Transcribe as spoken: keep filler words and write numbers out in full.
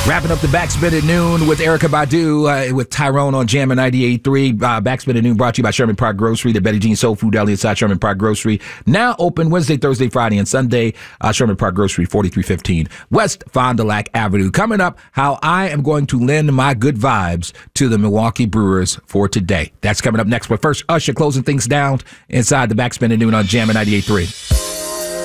Wrapping up the Backspin at Noon with Erykah Badu uh, with Tyrone on Jammin' ninety-eight point three. Uh, Backspin at Noon brought to you by Sherman Park Grocery, the Betty Jean Soul Food Deli inside Sherman Park Grocery. Now open Wednesday, Thursday, Friday, and Sunday. Uh, Sherman Park Grocery, forty-three fifteen West Fond du Lac Avenue. Coming up, how I am going to lend my good vibes to the Milwaukee Brewers for today. That's coming up next. But first, Usher closing things down inside the Backspin at Noon on Jammin' ninety-eight point three.